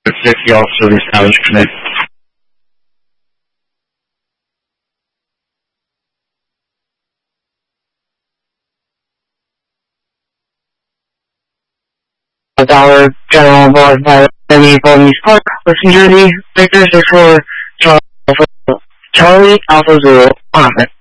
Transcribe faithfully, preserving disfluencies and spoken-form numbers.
Safety officer, establish connect. Dollar General Board by Golden Park, listen duty, Victor six four, Charlie Alpha Zero, Profit.